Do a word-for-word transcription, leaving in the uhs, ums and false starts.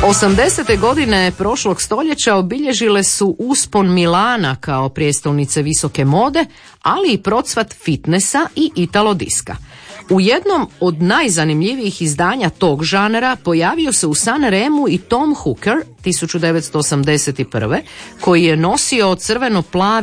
osamdesete godine prošlog stoljeća obilježile su uspon Milana kao prijestolnice visoke mode, ali i procvat fitnessa i italo diska. U jednom od najzanimljivijih izdanja tog žanra pojavio se u San Remu i Tom Hooker tisuću devetsto osamdeset prve koji je nosio crveno-plavi